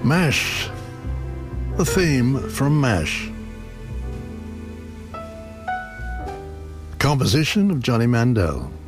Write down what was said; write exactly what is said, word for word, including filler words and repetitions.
MASH, the theme from MASH. Composition of Johnny Mandel.